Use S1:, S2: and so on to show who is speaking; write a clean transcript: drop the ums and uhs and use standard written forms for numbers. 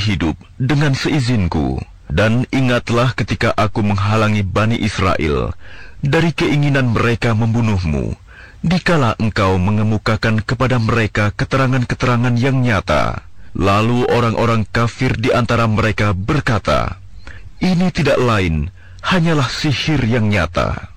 S1: hidup dengan seizinku. Dan ingatlah ketika aku menghalangi Bani Israel dari keinginan mereka membunuhmu, dikala engkau mengemukakan kepada mereka keterangan-keterangan yang nyata. Lalu orang-orang kafir di antara mereka berkata, "Ini tidak lain, hanyalah sihir yang nyata."